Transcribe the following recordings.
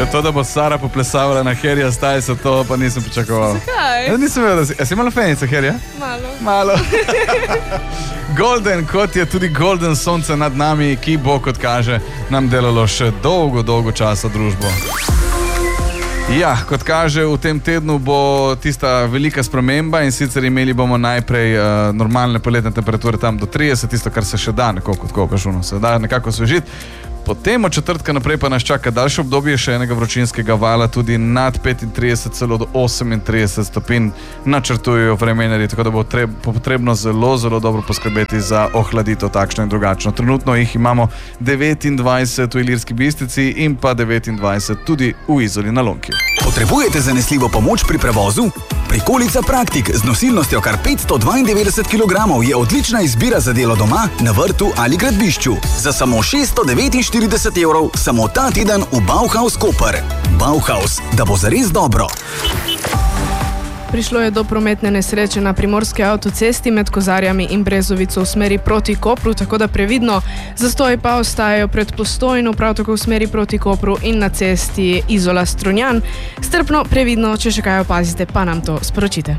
Ja, to, da bo Sara poplesavala na Harryja Stylesa, to pa nisem pričakoval. Zakaj? Ja, nisem vedel, da si imala fenice Harryja? Malo. Golden, kot je tudi Golden sonce nad nami, ki bo, kot kaže, nam delalo še dolgo časa družbo. Ja, kot kaže, v tem tednu bo tista velika sprememba in sicer imeli bomo najprej normalne poletne temperature tam do 30, tisto, kar se še da se da nekako osvežiti. Potem od četrtka naprej pa nas čaka daljše obdobje še enega vročinskega vala, tudi nad 35, celo do 38 stopinj načrtujejo vremenarji, tako da bo potrebno zelo dobro poskrbeti za ohladitev takšno in drugačno. Trenutno jih imamo 29 v Ilirski Bistrici in pa 29 tudi v Izoli na Lonki. Potrebujete zanesljivo pomoč pri prevozu? Prikolica Praktik z nosilnostjo kar 592 kg je odlična izbira za delo doma, na vrtu ali gradbišču. Za samo 649 € samo ta teden v Bauhaus Koper. Bauhaus, da bo zares dobro. Prišlo je do prometne nesreče na primorski avtocesti med Kozarjami in Brezovico v smeri proti Kopru, tako da previdno. Zastoji pa ostajajo pred Postojno, prav tako v smeri proti Kopru in na cesti Izola-Strunjan. Strpno, previdno, če še kaj opazite, pa nam to sporočite.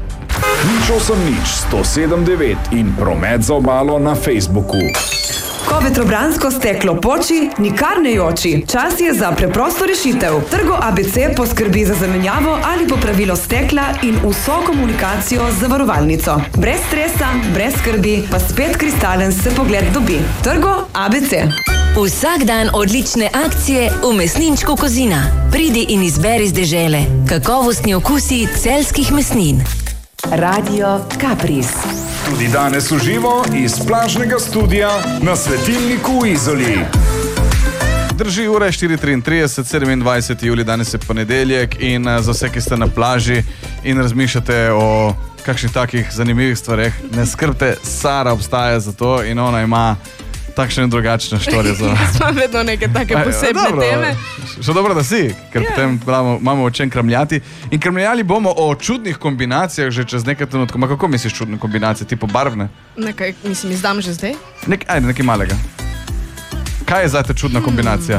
108.9 in promet za obalo na Facebooku. Ko vetrobransko steklo poči, nikar ne joči. Čas je za preprosto rešitev. Trgo ABC poskrbi za zamenjavo ali popravilo stekla in vso komunikacijo z zavarovalnico. Brez stresa, brez skrbi, pa spet kristalen se pogled dobi. Trgo ABC. Vsak dan odlične akcije v mesninčku Kozina. Pridi in izberi z dežele. Kakovostni okusi celjskih mesnin. Radio Kapris. Tudi danes v živo iz plažnega studia na Svetilniku v Izoli. Drži, ura je 4:33, 27. julij, danes je ponedeljek in za vse, ki ste na plaži in razmišljate o kakšnih takih zanimivih stvareh, ne skrbte, Sara obstaja za to in ona ima takšne in drugačne štorije za... Jaz imam vedno neke take posebne teme. Še dobro, da si, ker potem imamo o čem kramljati. In kramljali bomo o čudnih kombinacijah že čez nekaj trenutkov. Ma kako misliš čudne kombinacije, tipo barvne? Nekaj, mislim, izdam že zdaj? Nekaj malega. Kaj je zate čudna kombinacija?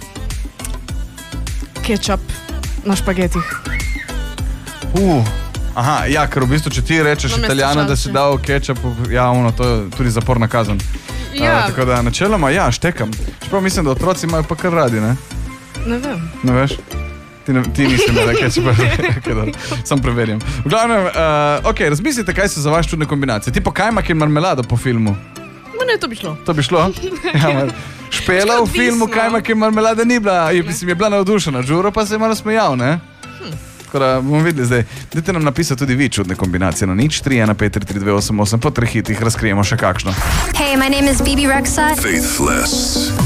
Ketchup na špagetih. Aha, ja, ker v bistvu, če ti rečeš Italijana, da si dal ketchup, ja, to je tudi zaporna kazen. Ja. Tako da načeloma, ja, štekam. Čeprav mislim, da otroci imajo pa kar radi, ne? Ne vem. Ne veš? Ti mislim, da ketchup, sam preverjam. V glavnem, razmislite, kaj so za vas čudne kombinacije. Tipo kajmak in marmelada po filmu. Ne, to bi šlo. To bi šlo? Ja, Špela v filmu kajmak in marmelada ni bila, je bila navdušena. Đuro pa se je malo smejal, ne? Tako da bomo videli zdaj. Dajte nam napisati tudi vi čudne kombinacije na 031533288, po 3 hitih razkrijemo še kakšno. Hey, my name is Bibi Rexha. Faithless.